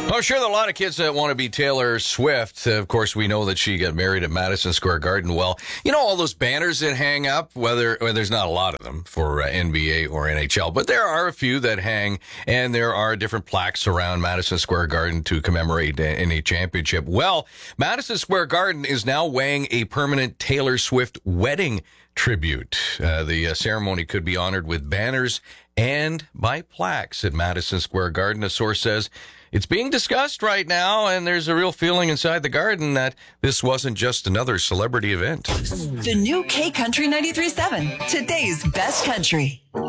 I'm sure there are a lot of kids that want to be Taylor Swift. Of course, we know that she got married at Madison Square Garden. Well, you know all those banners that hang up, well, there's not a lot of them for NBA or NHL, but there are a few that hang, and there are different plaques around Madison Square Garden to commemorate any championship. Well, Madison Square Garden is now weighing a permanent Taylor Swift wedding tribute. The ceremony could be honored with banners and by plaques at Madison Square Garden. A source says it's being discussed right now, and there's a real feeling inside the garden that this wasn't just another celebrity event. The new K Country 93.7, today's best country.